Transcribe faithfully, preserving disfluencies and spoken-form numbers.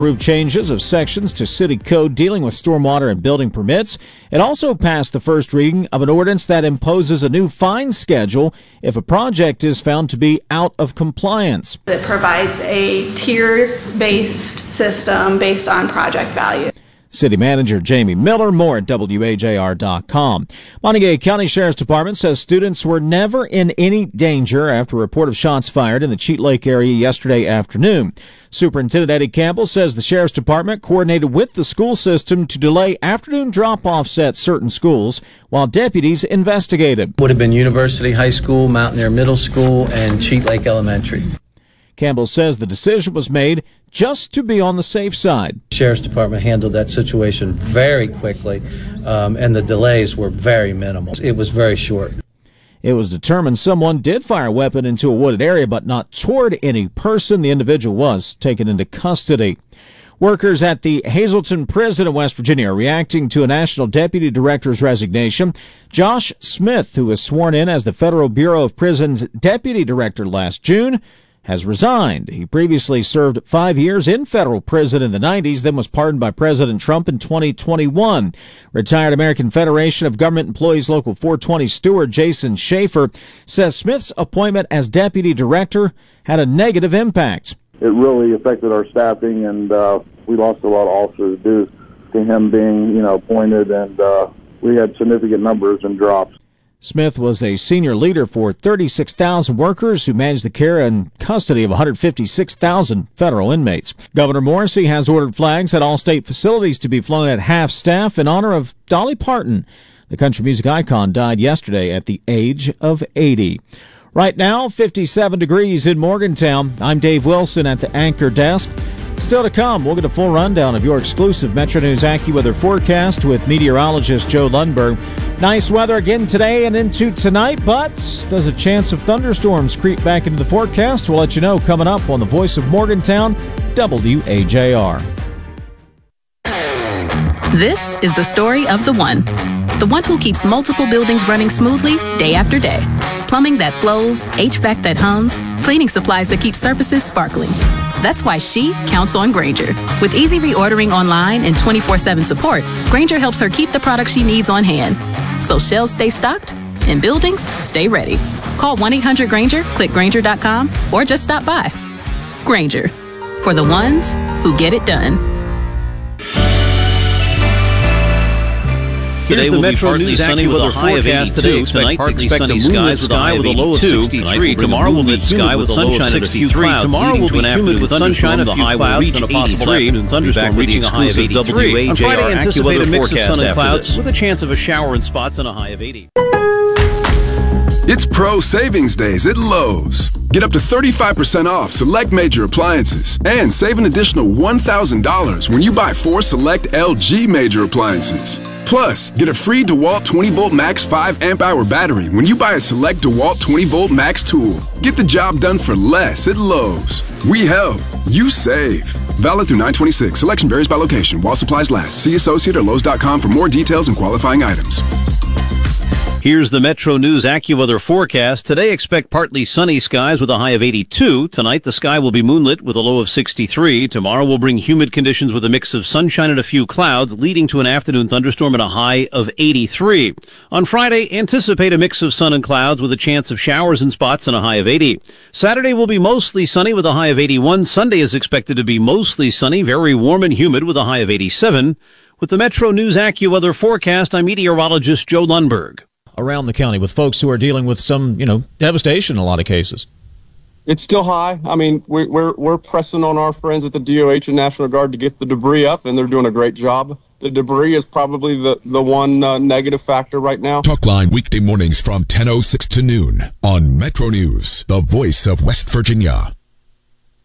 Approved changes of sections to city code dealing with stormwater and building permits. It also passed the first reading of an ordinance that imposes a new fine schedule if a project is found to be out of compliance. It provides a tier-based system based on project value. City Manager Jamie Miller, more at W A J R dot com. Montague County Sheriff's Department says students were never in any danger after a report of shots fired in the Cheat Lake area yesterday afternoon. Superintendent Eddie Campbell says the Sheriff's Department coordinated with the school system to delay afternoon drop-offs at certain schools while deputies investigated. Would have been University High School, Mountaineer Middle School, and Cheat Lake Elementary. Campbell says the decision was made just to be on the safe side. The Sheriff's Department handled that situation very quickly, um, and the delays were very minimal. It was very short. It was determined someone did fire a weapon into a wooded area, but not toward any person. The individual was taken into custody. Workers at the Hazleton Prison in West Virginia are reacting to a national deputy director's resignation. Josh Smith, who was sworn in as the Federal Bureau of Prisons deputy director last June, has resigned. He previously served five years in federal prison in the nineties, then was pardoned by President Trump in twenty twenty-one. Retired American Federation of Government Employees Local four twenty steward Jason Schaefer says Smith's appointment as deputy director had a negative impact. It really affected our staffing, and uh, we lost a lot of officers due to him being, you know, appointed, and uh, we had significant numbers and drops. Smith was a senior leader for thirty-six thousand workers who managed the care and custody of one hundred fifty-six thousand federal inmates. Governor Morrisey has ordered flags at all state facilities to be flown at half-staff in honor of Dolly Parton. The country music icon died yesterday at the age of eighty. Right now, fifty-seven degrees in Morgantown. I'm Dave Wilson at the Anchor Desk. Still to come, we'll get a full rundown of your exclusive Metro News AccuWeather forecast with meteorologist Joe Lundberg. Nice weather again today and into tonight, but does a chance of thunderstorms creep back into the forecast? We'll let you know coming up on the Voice of Morgantown, W A J R. This is the story of the one. The one who keeps multiple buildings running smoothly day after day. Plumbing that flows, H V A C that hums, cleaning supplies that keep surfaces sparkling. That's why she counts on Grainger. With easy reordering online and twenty-four seven support, Grainger helps her keep the products she needs on hand. So shelves stay stocked and buildings stay ready. Call one eight hundred Grainger, click Grainger dot com, or just stop by. Grainger, for the ones who get it done. Today will be partly sunny with a high of eighty-two. Tonight, partly sunny skies with a high of eighty-two. Tomorrow will lit sky with a sunshine of sixty-three. Tomorrow will be humid with sunshine. The high will reach eighty-three. Thunderstorm reaching a high of eighty-three. On Friday, anticipate a mix of sun and clouds with a chance of a shower in spots and a high of eighty. It's Pro Savings Days at Lowe's. Get up to thirty-five percent off select major appliances and save an additional one thousand dollars when you buy four select L G major appliances. Plus, get a free DeWalt twenty volt max five amp hour battery when you buy a select DeWalt twenty volt max tool. Get the job done for less at Lowe's. We help. You save. Valid through nine twenty-six. Selection varies by location while supplies last. See associate or Lowe's dot com for more details and qualifying items. Here's the Metro News AccuWeather forecast. Today, expect partly sunny skies with a high of eighty-two. Tonight, the sky will be moonlit with a low of sixty-three. Tomorrow will bring humid conditions with a mix of sunshine and a few clouds, leading to an afternoon thunderstorm and a high of eighty-three. On Friday, anticipate a mix of sun and clouds with a chance of showers in spots and a high of eighty. Saturday will be mostly sunny with a high of eighty-one. Sunday is expected to be mostly sunny, very warm and humid with a high of eighty-seven. With the Metro News AccuWeather forecast, I'm meteorologist Joe Lundberg. Around the county with folks who are dealing with some, you know, devastation in a lot of cases. It's still high. I mean, we're, we're, we're pressing on our friends at the D O H and National Guard to get the debris up, and they're doing a great job. The debris is probably the, the one uh, negative factor right now. Talkline weekday mornings from ten oh six to noon on Metro News, the voice of West Virginia.